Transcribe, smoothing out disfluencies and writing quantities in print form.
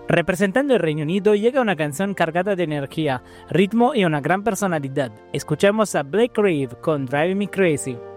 Representando el Reino Unido llega una canción cargada de energía, ritmo y una gran personalidad. Escuchemos a Blake Reeve con Drive Me Crazy.